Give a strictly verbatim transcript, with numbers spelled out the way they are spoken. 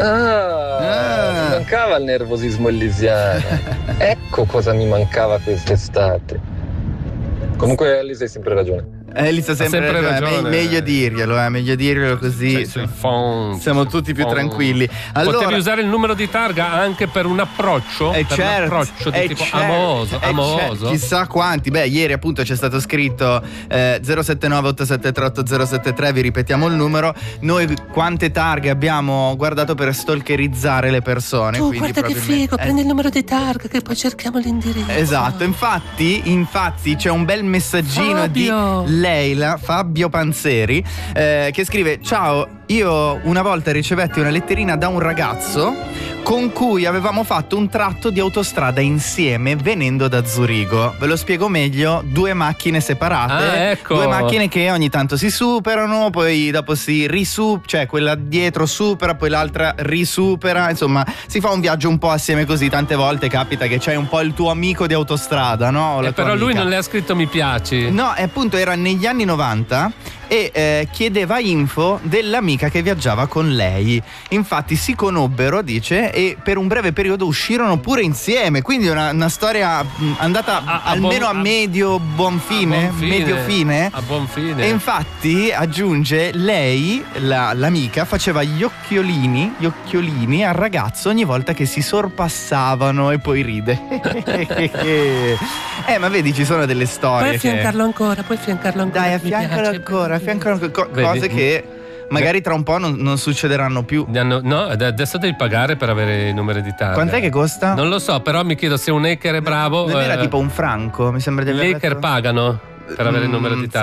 Ah, Ah. mi mancava il nervosismo ellisiano. Ecco cosa mi mancava quest'estate. Comunque Elisa hai sempre ragione. Elisa sempre, sempre ragione. ragione. Me- meglio dirglielo, eh, meglio dirglielo così. Cioè, sui phone, siamo sui tutti più phone. tranquilli. Allora, Potevi usare il numero di targa anche per un approccio? Eh per certo, un approccio di eh tipo certo, amoso, eh amoso. certo. Chissà quanti. Beh, ieri appunto c'è stato scritto eh, zero sette nove otto sette tre otto zero sette tre, vi ripetiamo il numero. Noi quante targhe abbiamo guardato per stalkerizzare le persone. Tu quindi guarda che probabilmente- figo, eh, prendi il numero di targa che poi cerchiamo l'indirizzo. Esatto, infatti, infatti c'è un bel messaggino Fabio. di Leila, Fabio Panzeri, eh, che scrive: ciao, io una volta ricevetti una letterina da un ragazzo con cui avevamo fatto un tratto di autostrada insieme venendo da Zurigo. Ve lo spiego meglio: due macchine separate, Ah, ecco. due macchine che ogni tanto si superano, poi dopo si risup, cioè quella dietro supera, poi l'altra risupera, insomma si fa un viaggio un po' assieme così. Tante volte capita che c'hai un po' il tuo amico di autostrada, no? O la Eh, tua però lui amica. non le ha scritto mi piaci. No, e appunto era negli anni novanta e eh, chiedeva info dell'amica che viaggiava con lei. Infatti si conobbero, dice, e per un breve periodo uscirono pure insieme. Quindi una, una storia mh, andata A- a almeno buon- a medio buon fine, A buon fine. medio fine. A buon fine. E infatti aggiunge lei, la- l'amica, faceva gli occhiolini, gli occhiolini al ragazzo ogni volta che si sorpassavano e poi ride. Eh, ma vedi, ci sono delle storie. Puoi che- affiancarlo ancora, puoi affiancarlo ancora. Dai, mi affiancalo piace. ancora, affiancalo ancora. Co- Vedi? cose che magari tra un po' non, non succederanno più. Ne hanno- no, ad- adesso devi pagare per avere i numeri di targa. Quant'è che costa? Non lo so, però mi chiedo se un hacker è bravo. Non era eh, tipo un franco, mi sembra di Gli aver hacker letto- pagano per avere il numero Mm, di targa.